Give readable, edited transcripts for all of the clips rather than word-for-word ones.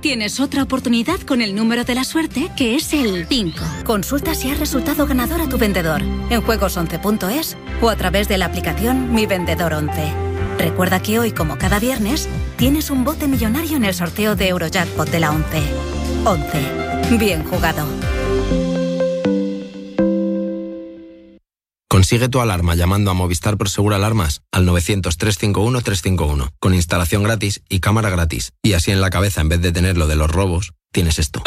tienes otra oportunidad con el número de la suerte, que es el 5. Consulta si has resultado ganador a tu vendedor en juegos11.es o a través de la aplicación Mi Vendedor 11. Recuerda que hoy, como cada viernes, tienes un bote millonario en el sorteo de Eurojackpot de la 11. 11. Bien jugado. Consigue tu alarma llamando a Movistar Prosegur Alarmas al 900-351-351, con instalación gratis y cámara gratis. Y así en la cabeza, en vez de tener lo de los robos, tienes esto.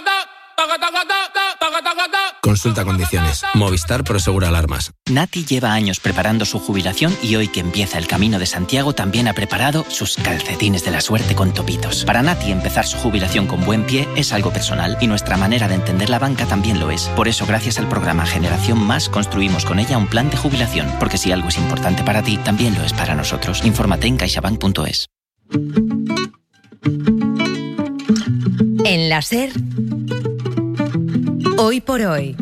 Consulta condiciones. Movistar Prosegur Alarmas. Nati lleva años preparando su jubilación y hoy que empieza el Camino de Santiago también ha preparado sus calcetines de la suerte con topitos. Para Nati empezar su jubilación con buen pie es algo personal y nuestra manera de entender la banca también lo es. Por eso, gracias al programa Generación Más, construimos con ella un plan de jubilación. Porque si algo es importante para ti, también lo es para nosotros. Infórmate en caixabank.es. En la SER, Hoy por Hoy,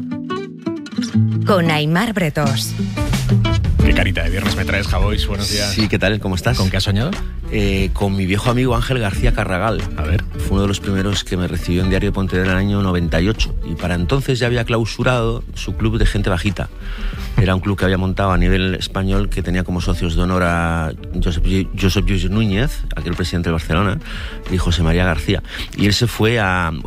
con Aimar Bretos. Qué carita de viernes me traes, Javois. Buenos días. Sí, ¿qué tal? ¿Cómo estás? ¿Con qué has soñado? Con mi viejo amigo Ángel García Carragal. A ver. Fue uno de los primeros que me recibió en Diario de Pontevedra en el año 98. Y para entonces ya había clausurado su club de gente bajita. Era un club que había montado a nivel español, que tenía como socios de honor a Josep Lluís Núñez, aquel presidente de Barcelona, y José María García. Y él se fue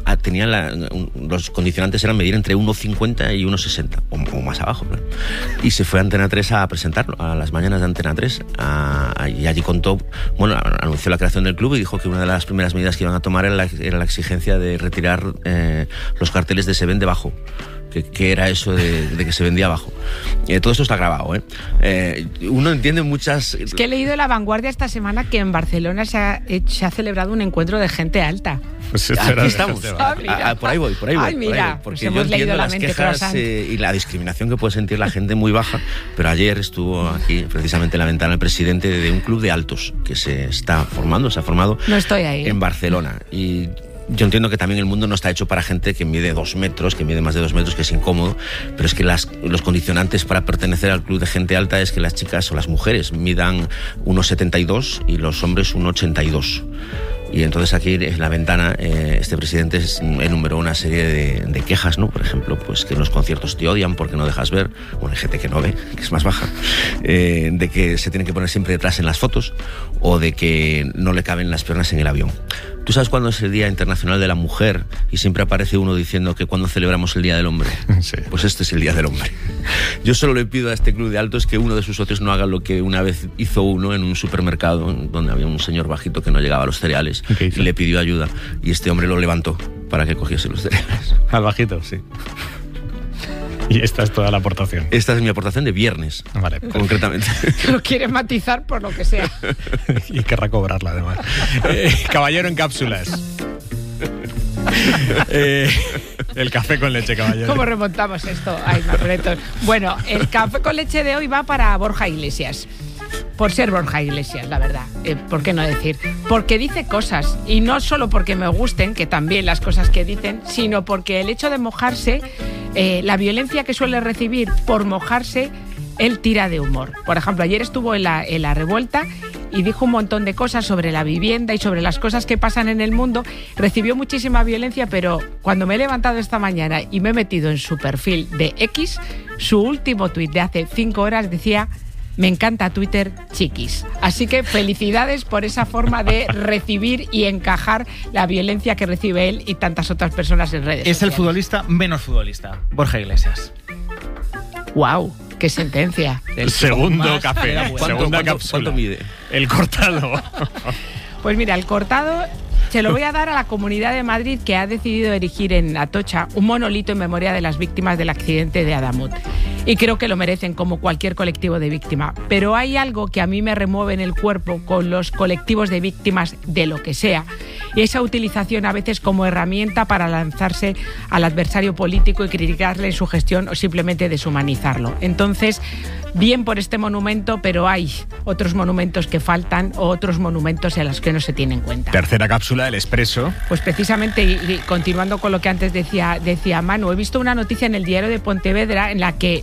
los condicionantes eran medir entre 1,50 y 1,60, o más abajo, claro. Y se fue a Antena 3 a presentarlo, a las mañanas de Antena 3. Y allí contó, anunció la creación del club y dijo que una de las primeras medidas que iban a tomar era la exigencia de retirar los carteles de se vende bajo. Que era eso de que se vendía abajo. Todo esto está grabado, uno entiende muchas... Es que he leído en La Vanguardia esta semana que en Barcelona se ha celebrado un encuentro de gente alta. Pues aquí estamos. Por ahí voy. Ay, mira, porque pues yo hemos leído entiendo la las mente quejas y la discriminación que puede sentir la gente muy baja, pero ayer estuvo aquí, precisamente en la ventana, el presidente de un club de altos que se ha formado no estoy ahí, en Barcelona. Y yo entiendo que también el mundo no está hecho para gente que mide 2 metros, que mide más de 2 metros, que es incómodo, pero es que los condicionantes para pertenecer al club de gente alta es que las chicas o las mujeres midan 1,72 y los hombres 1,82. Y entonces aquí en la ventana este presidente enumeró una serie de quejas, ¿no? Por ejemplo, pues que en los conciertos te odian porque no dejas ver. Bueno, hay gente que no ve, que es más baja. De que se tienen que poner siempre detrás en las fotos, o de que no le caben las piernas en el avión. ¿Tú sabes cuándo es el Día Internacional de la Mujer? Y siempre aparece uno diciendo que cuando celebramos el Día del Hombre. Sí. Pues este es el Día del Hombre. Yo solo le pido a este club de altos que uno de sus socios no haga lo que una vez hizo uno en un supermercado donde había un señor bajito que no llegaba a los cereales y le pidió ayuda. Y este hombre lo levantó para que cogiese los cereales. ¿Al bajito? Sí. Y esta es toda la aportación. Esta es mi aportación de viernes, vale, concretamente. Lo quiere matizar por lo que sea. Y querrá cobrarla, además. Caballero en cápsulas. El café con leche, caballero. ¿Cómo remontamos esto? Ay, Marretos. Bueno, el café con leche de hoy va para Borja Iglesias. Por ser Borja Iglesias, la verdad. ¿Por qué no decir? Porque dice cosas, y no solo porque me gusten, que también las cosas que dicen, sino porque el hecho de mojarse, la violencia que suele recibir por mojarse, él tira de humor. Por ejemplo, ayer estuvo en la revuelta y dijo un montón de cosas sobre la vivienda y sobre las cosas que pasan en el mundo. Recibió muchísima violencia, pero cuando me he levantado esta mañana y me he metido en su perfil de X, su último tuit de hace 5 horas decía: me encanta Twitter, chiquis. Así que felicidades por esa forma de recibir y encajar la violencia que recibe él y tantas otras personas en redes sociales. Es el futbolista menos futbolista, Borja Iglesias. ¡Wow! ¡Qué sentencia! El segundo café. ¿Cuánto mide? El cortado. Pues mira, el cortado se lo voy a dar a la Comunidad de Madrid, que ha decidido erigir en Atocha un monolito en memoria de las víctimas del accidente de Adamut. Y creo que lo merecen, como cualquier colectivo de víctima. Pero hay algo que a mí me remueve en el cuerpo con los colectivos de víctimas de lo que sea. Y esa utilización a veces como herramienta para lanzarse al adversario político y criticarle su gestión o simplemente deshumanizarlo. Entonces, bien por este monumento, pero hay otros monumentos que faltan o otros monumentos en los que no se tiene en cuenta. Tercera cápsula, el Expreso. Pues precisamente, y continuando con lo que antes decía Manu, he visto una noticia en el Diario de Pontevedra en la que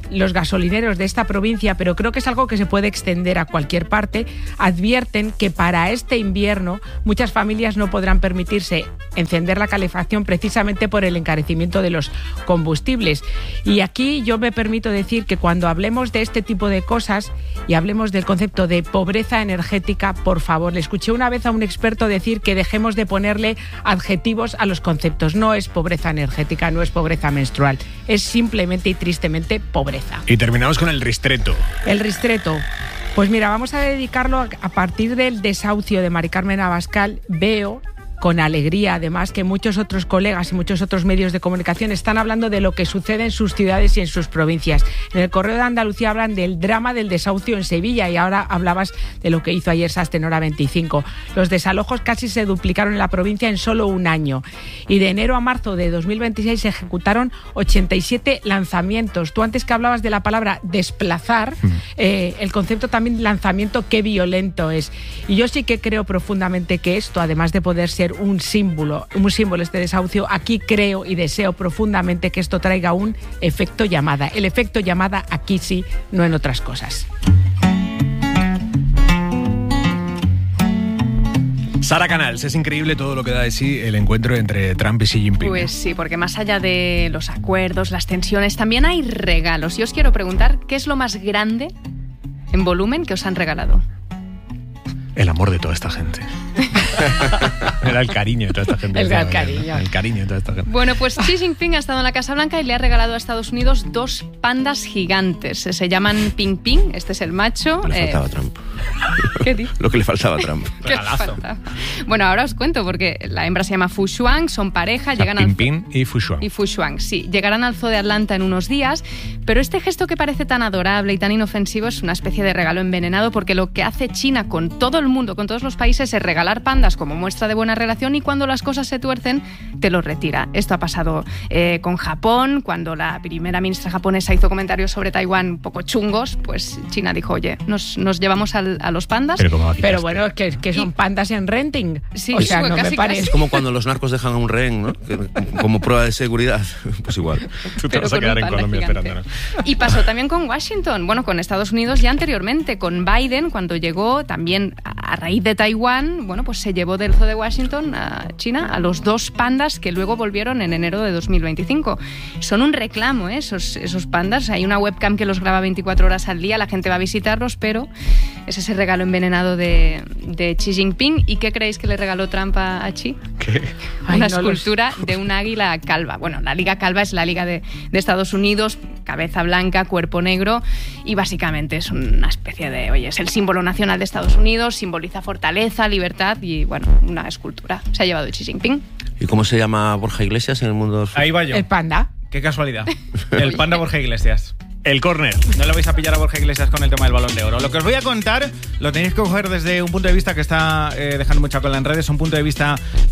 los gasolineros de esta provincia, pero creo que es algo que se puede extender a cualquier parte, advierten que para este invierno muchas familias no podrán permitirse encender la calefacción precisamente por el encarecimiento de los combustibles. Y aquí yo me permito decir que cuando hablemos de este tipo de cosas y hablemos del concepto de pobreza energética, por favor, le escuché una vez a un experto decir que dejemos de ponerle adjetivos a los conceptos. No es pobreza energética, no es pobreza menstrual, es simplemente y tristemente pobreza. Y terminamos con el ristreto. El ristreto. Pues mira, vamos a dedicarlo a partir del desahucio de Mari Carmen Abascal. Veo con alegría, además, que muchos otros colegas y muchos otros medios de comunicación están hablando de lo que sucede en sus ciudades y en sus provincias. En el Correo de Andalucía hablan del drama del desahucio en Sevilla y ahora hablabas de lo que hizo ayer Sastenora 25. Los desalojos casi se duplicaron en la provincia en solo un año. Y de enero a marzo de 2026 se ejecutaron 87 lanzamientos. Tú antes que hablabas de la palabra desplazar, el concepto también lanzamiento, qué violento es. Y yo sí que creo profundamente que esto, además de poder ser un símbolo este desahucio, aquí creo y deseo profundamente que esto traiga un efecto llamada. El efecto llamada aquí sí, no en otras cosas. Sara Canals, es increíble todo lo que da de sí el encuentro entre Trump y Xi Jinping. Pues sí, porque más allá de los acuerdos, las tensiones, también hay regalos. Y os quiero preguntar, ¿qué es lo más grande en volumen que os han regalado? El amor de toda esta gente. Era el cariño de toda esta gente. El cariño de toda esta gente. Bueno, pues Xi Jinping ha estado en la Casa Blanca y le ha regalado a Estados Unidos 2 pandas gigantes. Se llaman Ping Ping, este es el macho. Le faltaba a Trump. ¿Qué dices? Lo que le faltaba a Trump. Bueno, ahora os cuento, porque la hembra se llama Fu Shuang, son pareja, llegan Ping Ping y Fu Shuang. Y Fu Shuang, sí. Llegarán al zoo de Atlanta en unos días, pero este gesto que parece tan adorable y tan inofensivo es una especie de regalo envenenado, porque lo que hace China con todo el mundo, con todos los países, es regalar pandas como muestra de buena relación, y cuando las cosas se tuercen, te los retira. Esto ha pasado con Japón, cuando la primera ministra japonesa hizo comentarios sobre Taiwán un poco chungos, pues China dijo, oye, nos llevamos a los pandas. Pero bueno, que son pandas en renting. Sí, o sea, no casi, me parece. Es como cuando los narcos dejan a un rehén, ¿no? Como prueba de seguridad. Pues igual. Tú te vas a quedar en Colombia esperándonos. Y pasó también con Washington, bueno, con Estados Unidos ya anteriormente, con Biden, cuando llegó también a raíz de Taiwán, bueno, pues se llevó del zoo de Washington a China a los 2 pandas que luego volvieron en enero de 2025. Son un reclamo, esos pandas. Hay una webcam que los graba 24 horas al día, la gente va a visitarlos, pero es ese regalo envenenado de Xi Jinping. ¿Y qué creéis que le regaló Trump a Xi? ¿Qué? Una escultura de un águila calva. Bueno, la Liga Calva es la Liga de Estados Unidos, cabeza blanca, cuerpo negro, y básicamente es una especie de, oye, es el símbolo nacional de Estados Unidos, simboliza fortaleza, libertad y, bueno, una escultura. Se ha llevado Xi Jinping. ¿Y cómo se llama Borja Iglesias en el mundo? Ahí va yo. El panda. Qué casualidad. El panda Borja Iglesias. El córner. No le vais a pillar a Borja Iglesias con el tema del Balón de Oro. Lo que os voy a contar lo tenéis que coger desde un punto de vista que está dejando mucha cola en redes, un punto de vista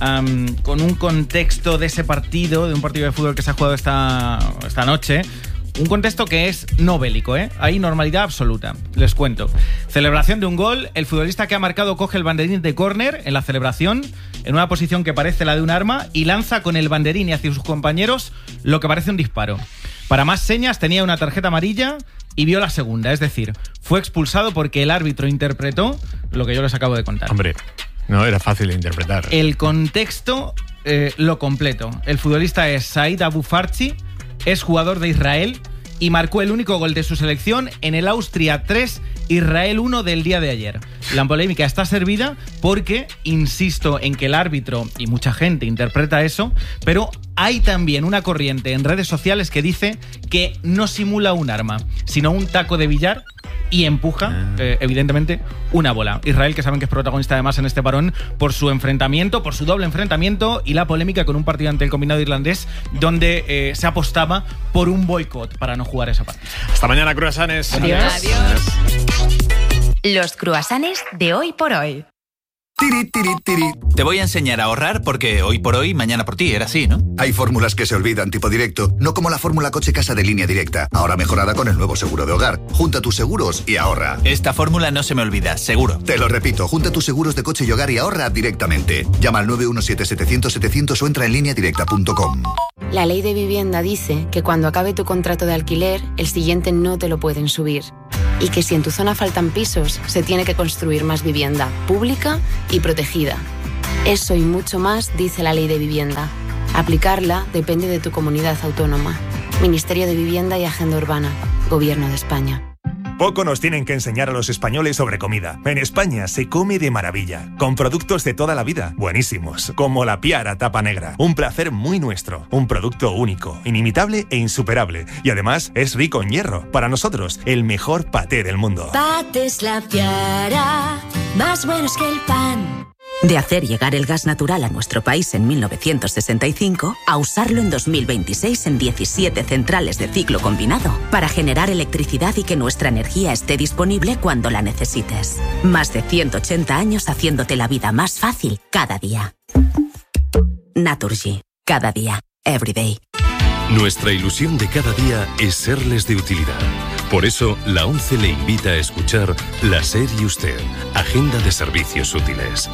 con un contexto de ese partido, de un partido de fútbol que se ha jugado esta noche. Un contexto que es no bélico, ¿eh? Hay normalidad absoluta. Les cuento. Celebración de un gol. El futbolista que ha marcado coge el banderín de córner en la celebración, en una posición que parece la de un arma, y lanza con el banderín y hacia sus compañeros lo que parece un disparo. Para más señas, tenía una tarjeta amarilla y vio la segunda. Es decir, fue expulsado porque el árbitro interpretó lo que yo les acabo de contar. Hombre, no era fácil de interpretar. El contexto, lo completo. El futbolista es Said Abu Farchi, es jugador de Israel y marcó el único gol de su selección en el Austria 3, Israel 1 del día de ayer. La polémica está servida porque, insisto en que el árbitro, y mucha gente interpreta eso, pero hay también una corriente en redes sociales que dice que no simula un arma, sino un taco de billar y empuja, evidentemente, una bola. Israel, que saben que es protagonista además en este parón por su enfrentamiento, por su doble enfrentamiento y la polémica con un partido ante el combinado irlandés donde se apostaba por un boicot para no jugar esa partida. Hasta mañana, cruasanes. Adiós. Los cruasanes de Hoy por Hoy. Tiri, tiri, tiri. Te voy a enseñar a ahorrar porque hoy por hoy, mañana por ti, era así, ¿no? Hay fórmulas que se olvidan, tipo directo, no como la fórmula coche-casa de Línea Directa, ahora mejorada con el nuevo seguro de hogar. Junta tus seguros y ahorra. Esta fórmula no se me olvida, seguro. Te lo repito, junta tus seguros de coche y hogar y ahorra directamente. Llama al 917-700-700 o entra en lineadirecta.com. La ley de vivienda dice que cuando acabe tu contrato de alquiler, el siguiente no te lo pueden subir. Y que si en tu zona faltan pisos, se tiene que construir más vivienda, pública y protegida. Eso y mucho más dice la ley de vivienda. Aplicarla depende de tu comunidad autónoma. Ministerio de Vivienda y Agenda Urbana. Gobierno de España. Poco nos tienen que enseñar a los españoles sobre comida. En España se come de maravilla, con productos de toda la vida, buenísimos, como la Piara Tapa Negra. Un placer muy nuestro, un producto único, inimitable e insuperable. Y además es rico en hierro. Para nosotros, el mejor paté del mundo. Patés La Piara, más buenos que el pan. De hacer llegar el gas natural a nuestro país en 1965 a usarlo en 2026 en 17 centrales de ciclo combinado para generar electricidad y que nuestra energía esté disponible cuando la necesites. Más de 180 años haciéndote la vida más fácil cada día. Naturgy. Cada día. Every day. Nuestra ilusión de cada día es serles de utilidad. Por eso, la ONCE le invita a escuchar La SER y Usted, Agenda de Servicios Útiles.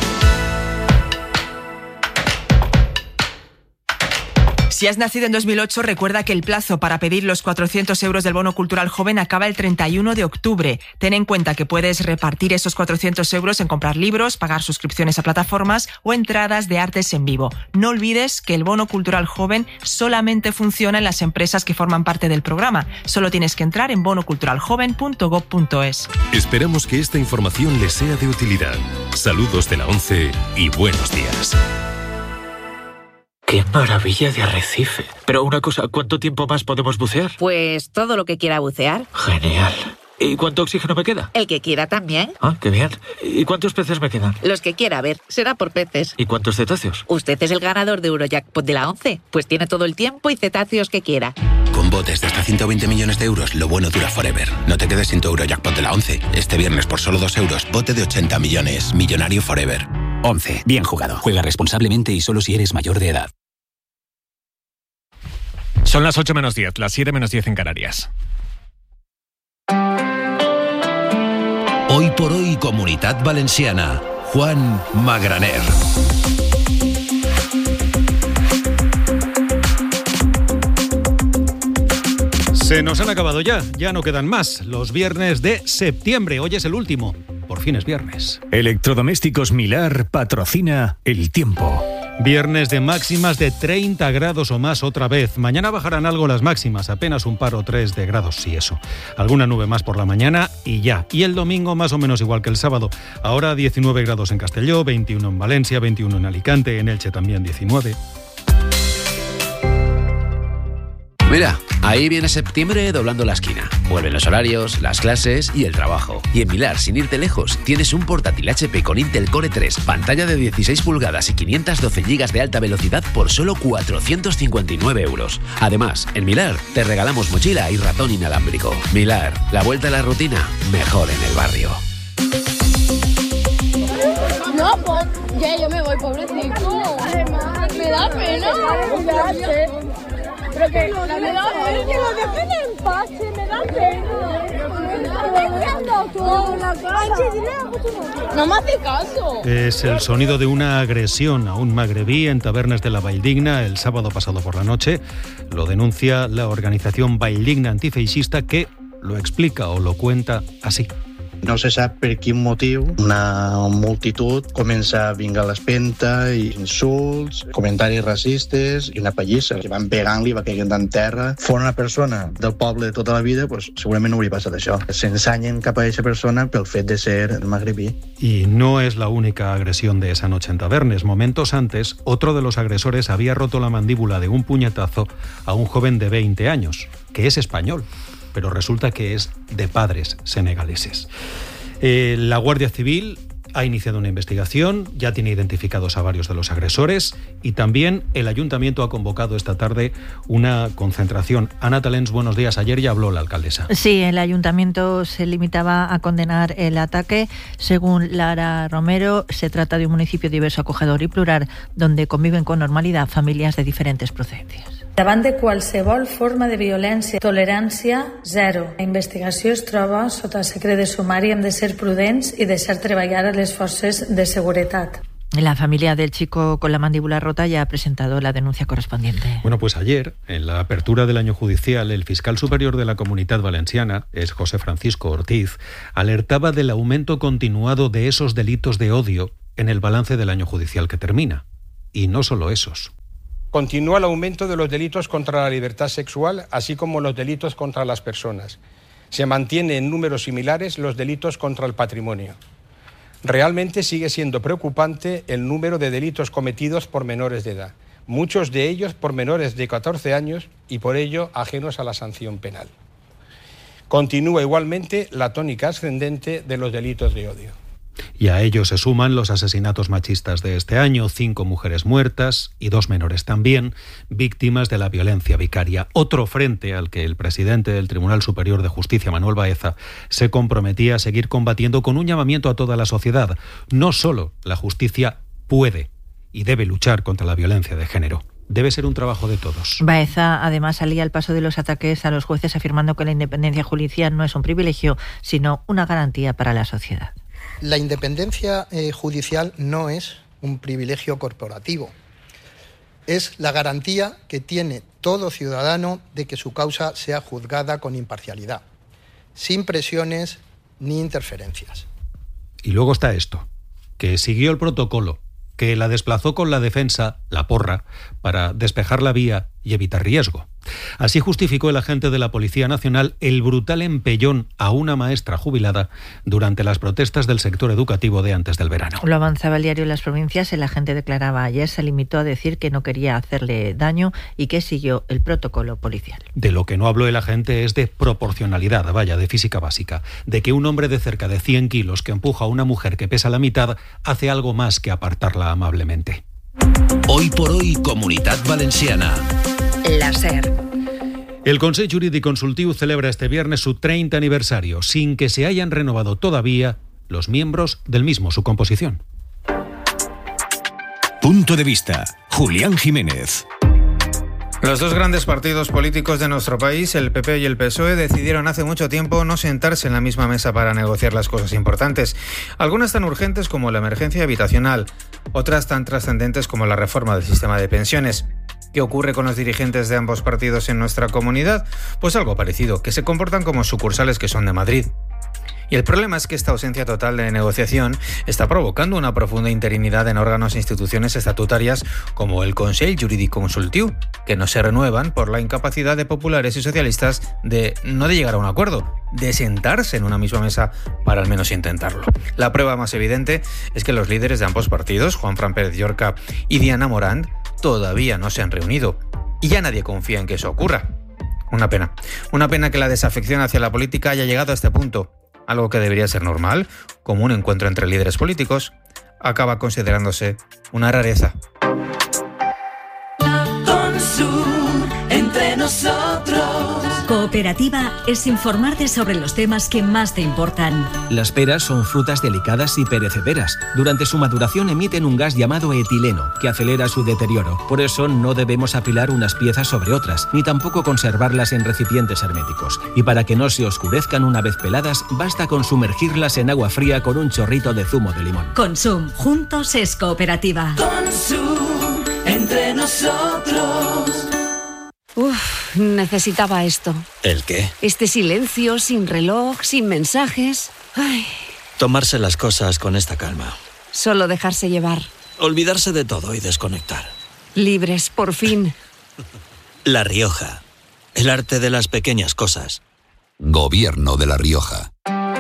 Si has nacido en 2008, recuerda que el plazo para pedir los 400 euros del bono cultural joven acaba el 31 de octubre. Ten en cuenta que puedes repartir esos 400 euros en comprar libros, pagar suscripciones a plataformas o entradas de artes en vivo. No olvides que el bono cultural joven solamente funciona en las empresas que forman parte del programa. Solo tienes que entrar en bonoculturaljoven.gov.es. Esperamos que esta información les sea de utilidad. Saludos de la ONCE y buenos días. ¡Qué maravilla de arrecife! Pero una cosa, ¿cuánto tiempo más podemos bucear? Pues todo lo que quiera bucear. Genial. ¿Y cuánto oxígeno me queda? El que quiera también. Ah, qué bien. ¿Y cuántos peces me quedan? Los que quiera, a ver, será por peces. ¿Y cuántos cetáceos? Usted es el ganador de Eurojackpot de la ONCE, pues tiene todo el tiempo y cetáceos que quiera. Con botes de hasta 120 millones de euros, lo bueno dura forever. No te quedes sin tu Eurojackpot de la ONCE. Este viernes por solo 2 euros, bote de 80 millones. Millonario forever. ONCE. Bien jugado. Juega responsablemente y solo si eres mayor de edad. Son las 8 menos 10, las 7 menos 10 en Canarias. Hoy por hoy, Comunitat Valenciana. Juan Magraner. Se nos han acabado ya no quedan más. Los viernes de septiembre, hoy es el último. Por fin es viernes. Electrodomésticos Milar patrocina El Tiempo. Viernes de máximas de 30 grados o más otra vez. Mañana bajarán algo las máximas, apenas un par o 3 de grados, sí eso. Alguna nube más por la mañana y ya. Y el domingo más o menos igual que el sábado. Ahora 19 grados en Castelló, 21 en Valencia, 21 en Alicante, en Elche también 19. Mira, ahí viene septiembre doblando la esquina. Vuelven los horarios, las clases y el trabajo. Y en Milar, sin irte lejos, tienes un portátil HP con Intel Core 3, pantalla de 16 pulgadas y 512 GB de alta velocidad por solo 459 euros. Además, en Milar te regalamos mochila y ratón inalámbrico. Milar, la vuelta a la rutina, mejor en el barrio. No, pues ya yo me voy, pobrecito. Me da pena. Pero que me da pena que lo dejen en paz, me da pena. No me hace caso. Es el sonido de una agresión a un magrebí en Tabernes de la Valldigna el sábado pasado por la noche. Lo denuncia la organización Valldigna Antifeixista, que lo explica o lo cuenta así. No se sap per quin motiu una multitud comença a vingar l'espenta i insults, comentaris racistes i una pallissa. Que van pegant-li, va caient en terra. Fora una persona del poble de tota la vida, pues, segurament no hauria passat això. S'ensanyen cap a aquesta persona pel fet de ser magrebí. Y no es la única agresión de esa noche en Tabernes. Momentos antes, otro de los agresores había roto la mandíbula de un puñetazo a un joven de 20 años, que es español, pero resulta que es de padres senegaleses. La Guardia Civil ha iniciado una investigación, ya tiene identificados a varios de los agresores y también el ayuntamiento ha convocado esta tarde una concentración. Ana Talens, buenos días. Ayer ya habló la alcaldesa. Sí, el ayuntamiento se limitaba a condenar el ataque. Según Lara Romero, se trata de un municipio diverso, acogedor y plural, donde conviven con normalidad familias de diferentes procedencias. Davant de qualsevol forma de violència, tolerància zero. La investigació es troba sota secret de sumari, hem de ser prudents i deixar treballar a les forces de seguretat. La familia del chico con la mandíbula rota ya ha presentado la denuncia correspondiente. Bueno, pues ayer, en la apertura del año judicial, el fiscal superior de la Comunidad Valenciana, es José Francisco Ortiz, alertaba del aumento continuado de esos delitos de odio en el balance del año judicial que termina. Y no solo esos. Continúa el aumento de los delitos contra la libertad sexual, así como los delitos contra las personas. Se mantiene en números similares los delitos contra el patrimonio. Realmente sigue siendo preocupante el número de delitos cometidos por menores de edad, muchos de ellos por menores de 14 años y por ello ajenos a la sanción penal. Continúa igualmente la tónica ascendente de los delitos de odio. Y a ello se suman los asesinatos machistas de este año, 5 mujeres muertas y 2 menores también, víctimas de la violencia vicaria. Otro frente al que el presidente del Tribunal Superior de Justicia, Manuel Baeza, se comprometía a seguir combatiendo con un llamamiento a toda la sociedad. No solo la justicia puede y debe luchar contra la violencia de género. Debe ser un trabajo de todos. Baeza además salía al paso de los ataques a los jueces afirmando que la independencia judicial no es un privilegio, sino una garantía para la sociedad. La independencia judicial no es un privilegio corporativo. Es la garantía que tiene todo ciudadano de que su causa sea juzgada con imparcialidad, sin presiones ni interferencias. Y luego está esto, que siguió el protocolo, que la desplazó con la defensa, la porra, para despejar la vía y evitar riesgo. Así justificó el agente de la Policía Nacional el brutal empellón a una maestra jubilada durante las protestas del sector educativo de antes del verano. Lo avanzaba el diario Las Provincias. El agente declaraba ayer, se limitó a decir que no quería hacerle daño y que siguió el protocolo policial. De lo que no habló el agente es de proporcionalidad, vaya, de física básica, de que un hombre de cerca de 100 kilos que empuja a una mujer que pesa la mitad hace algo más que apartarla amablemente. Hoy por hoy, Comunitat Valenciana. La SER. El Consell Jurídic Consultiu celebra este viernes su 30 aniversario, sin que se hayan renovado todavía los miembros del mismo, su composición. Punto de vista. Julián Jiménez. Los dos grandes partidos políticos de nuestro país, el PP y el PSOE, decidieron hace mucho tiempo no sentarse en la misma mesa para negociar las cosas importantes. Algunas tan urgentes como la emergencia habitacional, otras tan trascendentes como la reforma del sistema de pensiones. ¿Qué ocurre con los dirigentes de ambos partidos en nuestra comunidad? Pues algo parecido, que se comportan como sucursales que son de Madrid. Y el problema es que esta ausencia total de negociación está provocando una profunda interinidad en órganos e instituciones estatutarias como el Consell Jurídic Consultiu, que no se renuevan por la incapacidad de populares y socialistas no de llegar a un acuerdo, de sentarse en una misma mesa para al menos intentarlo. La prueba más evidente es que los líderes de ambos partidos, Juanfran Pérez Llorca y Diana Morant, todavía no se han reunido. Y ya nadie confía en que eso ocurra. Una pena. Una pena que la desafección hacia la política haya llegado a este punto. Algo que debería ser normal, como un encuentro entre líderes políticos, acaba considerándose una rareza. Entre nosotros. Cooperativa es informarte sobre los temas que más te importan. Las peras son frutas delicadas y perecederas. Durante su maduración emiten un gas llamado etileno, que acelera su deterioro. Por eso no debemos apilar unas piezas sobre otras, ni tampoco conservarlas en recipientes herméticos. Y para que no se oscurezcan una vez peladas, basta con sumergirlas en agua fría con un chorrito de zumo de limón. Consum, juntos es cooperativa. Consum, entre nosotros. Uf, necesitaba esto. ¿El qué? Este silencio, sin reloj, sin mensajes. Ay. Tomarse las cosas con esta calma. Solo dejarse llevar. Olvidarse de todo y desconectar. Libres, por fin. La Rioja. El arte de las pequeñas cosas. Gobierno de La Rioja.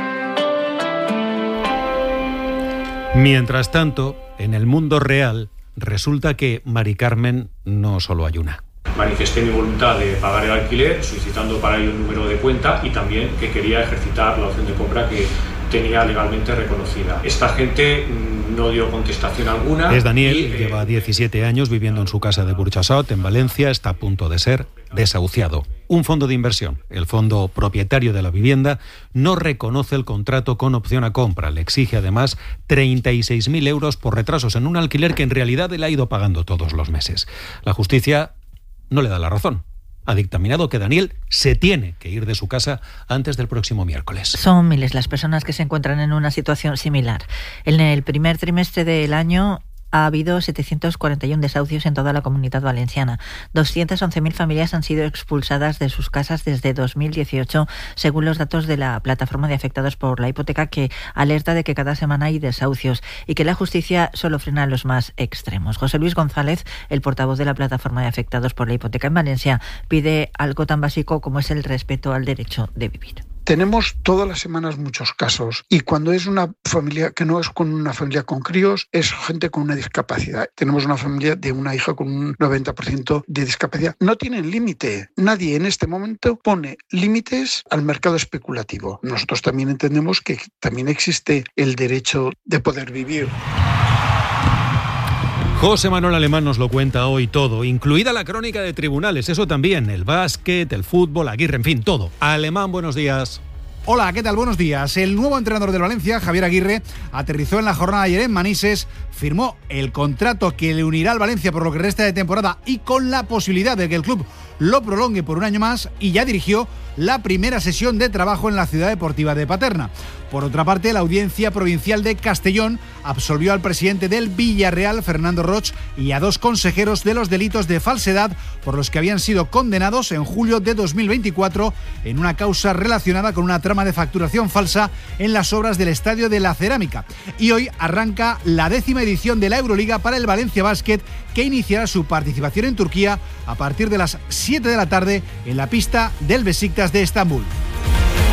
Mientras tanto, en el mundo real, resulta que Mari Carmen no solo hay una. Manifesté mi voluntad de pagar el alquiler, solicitando para ello un número de cuenta y también que quería ejercitar la opción de compra que tenía legalmente reconocida. Esta gente no dio contestación alguna. Es Daniel, lleva 17 años viviendo en su casa de Burjassot, en Valencia, está a punto de ser desahuciado. Un fondo de inversión, el fondo propietario de la vivienda, no reconoce el contrato con opción a compra. Le exige además 36.000 euros por retrasos en un alquiler que en realidad él ha ido pagando todos los meses. La justicia no le da la razón. Ha dictaminado que Daniel se tiene que ir de su casa antes del próximo miércoles. Son miles las personas que se encuentran en una situación similar. En el primer trimestre del año ha habido 741 desahucios en toda la Comunidad Valenciana. 211.000 familias han sido expulsadas de sus casas desde 2018, según los datos de la Plataforma de Afectados por la Hipoteca, que alerta de que cada semana hay desahucios y que la justicia solo frena a los más extremos. José Luis González, el portavoz de la Plataforma de Afectados por la Hipoteca en Valencia, pide algo tan básico como es el respeto al derecho de vivir. Tenemos todas las semanas muchos casos, y cuando es una familia que no es con una familia con críos, es gente con una discapacidad. Tenemos una familia de una hija con un 90% de discapacidad. No tienen límite. Nadie en este momento pone límites al mercado especulativo. Nosotros también entendemos que también existe el derecho de poder vivir. José Manuel Alemán nos lo cuenta hoy todo, incluida la crónica de tribunales, eso también, el básquet, el fútbol, Aguirre, en fin, todo. Alemán, buenos días. Hola, ¿qué tal? Buenos días. El nuevo entrenador del Valencia, Javier Aguirre, aterrizó en la jornada ayer en Manises, firmó el contrato que le unirá al Valencia por lo que resta de temporada y con la posibilidad de que el club lo prolongue por un año más, y ya dirigió la primera sesión de trabajo en la Ciudad Deportiva de Paterna. Por otra parte, la Audiencia Provincial de Castellón absolvió al presidente del Villarreal, Fernando Roch, y a 2 consejeros de los delitos de falsedad por los que habían sido condenados en julio de 2024 en una causa relacionada con una trama de facturación falsa en las obras del Estadio de la Cerámica. Y hoy arranca la 10ª edición de la Euroliga para el Valencia Basket, que iniciará su participación en Turquía a partir de las 7 de la tarde en la pista del Besiktas de Estambul.